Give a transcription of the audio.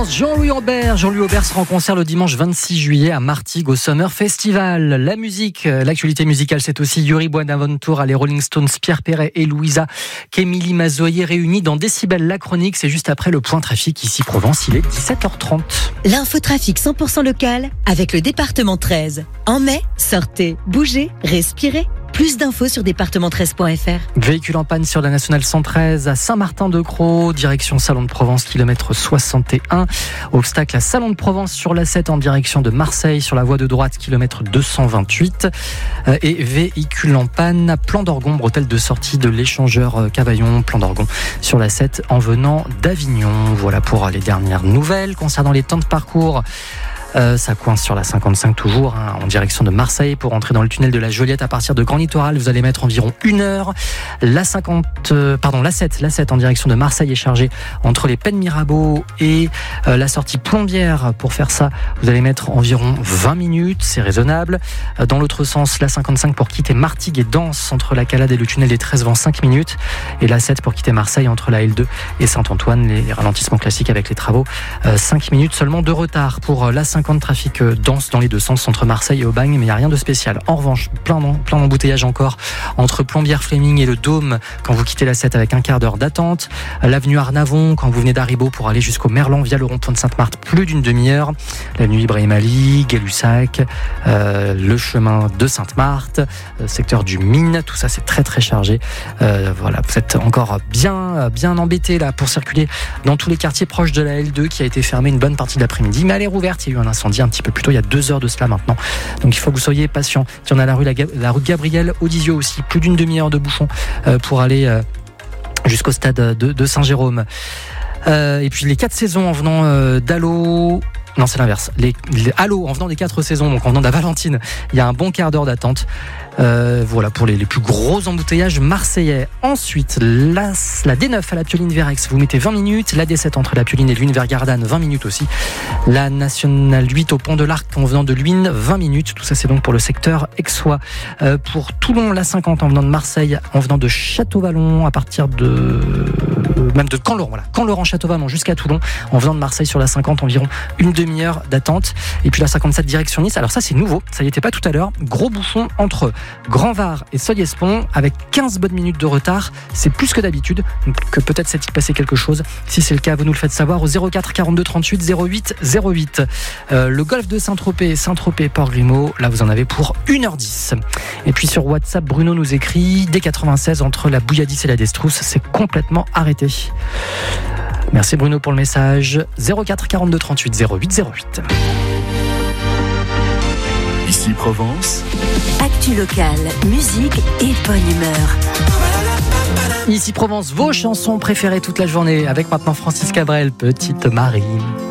Provence, Jean-Louis Aubert. Jean-Louis Aubert sera en concert le dimanche 26 juillet à Martigues au Summer Festival. La musique, l'actualité musicale, c'est aussi Yuri Buenaventura, les Rolling Stones, Pierre Perret et Louisa, qu'Émilie Mazoyer réunis dans Décibel. La chronique, c'est juste après le point trafic ici Provence, il est 17h30. L'infotrafic 100% local avec le département 13. En mai, sortez, bougez, respirez. Plus d'infos sur département13.fr. Véhicule en panne sur la nationale 113 à Saint-Martin-de-Crau, direction Salon de Provence, kilomètre 61. Obstacle à Salon de Provence sur l'A7 en direction de Marseille, sur la voie de droite, kilomètre 228. Et véhicule en panne à Plan d'Orgon, bretelle de sortie de l'échangeur Cavaillon, Plan d'Orgon sur l'A7 en venant d'Avignon. Voilà pour les dernières nouvelles concernant les temps de parcours. Ça coince sur la 55 toujours, en direction de Marseille. Pour entrer dans le tunnel de la Joliette à partir de Grand Littoral, vous allez mettre environ 1 heure. l'A7 en direction de Marseille est chargée entre les Pennes Mirabeau et la sortie Plombières. Pour faire ça, vous allez mettre environ 20 minutes, c'est raisonnable. Dans l'autre sens, l'A55 pour quitter Martigues et Danse entre la Calade et le tunnel des 13 vents, 5 minutes. Et l'A7 pour quitter Marseille entre la L2 et Saint-Antoine, les ralentissements classiques avec les travaux, 5 minutes seulement de retard. Pour l'A50, trafic dense dans les deux sens entre Marseille et Aubagne, mais il n'y a rien de spécial. En revanche, plein d'embouteillages encore entre Plombières Fleming et le Dôme quand vous quittez la 7 avec un quart d'heure d'attente. L'avenue Arnavon quand vous venez d'Haribo pour aller jusqu'au Merlan via le rond-point de Sainte-Marthe, plus d'une demi-heure. L'avenue Ibrahim Ali, Gay-Lussac, le chemin de Sainte-Marthe, secteur du Mine, tout ça c'est très très chargé. Voilà, vous êtes encore bien embêtés là pour circuler dans tous les quartiers proches de la L2 qui a été fermée une bonne partie de l'après-midi, mais elle est rouverte. Il y a eu un incendie un petit peu plus tôt, il y a 2 heures de cela maintenant. Donc il faut que vous soyez patient. Puis on a la rue Gabriel Audizio aussi, plus d'une demi-heure de bouchon pour aller jusqu'au stade de Saint-Jérôme. Et puis les 4 saisons en venant d'Allo. Non, c'est l'inverse. Les Allo en venant des 4 saisons, donc en venant de la Valentine, il y a un bon quart d'heure d'attente. Voilà pour les plus gros embouteillages marseillais. Ensuite, la D9 à la Pioline vers Aix, vous mettez 20 minutes. La D7 entre la Pioline et Luynes vers Gardanne, 20 minutes aussi. La nationale 8 au Pont de l'Arc en venant de Luynes, 20 minutes. Tout ça, c'est donc pour le secteur aixois. Pour Toulon, la 50 en venant de Marseille, en venant de Château-Vallon, à partir de même de Camp-Laurent, voilà. Camp-Laurent-Château-Vallon jusqu'à Toulon, en venant de Marseille sur la 50, environ une demi-heure d'attente. Et puis la 57 direction Nice. Alors ça, c'est nouveau. Ça y était pas tout à l'heure. Gros bouchon entre Grand-Var et Soyez-Pont avec 15 bonnes minutes de retard. C'est plus que d'habitude. Donc peut-être s'est-il passé quelque chose. Si c'est le cas, vous nous le faites savoir au 04 42 38 08 08. Le golfe de Saint-Tropez, Port-Grimaud, là vous en avez pour 1h10. Et puis sur WhatsApp, Bruno nous écrit D96 entre la Bouilladis et la Destrousse, c'est complètement arrêté. Merci Bruno pour le message. 04 42 38 08 08. Ici Provence. Actu locale, musique et bonne humeur. Ici Provence, vos chansons préférées toute la journée avec maintenant Francis Cabrel, Petite Marie.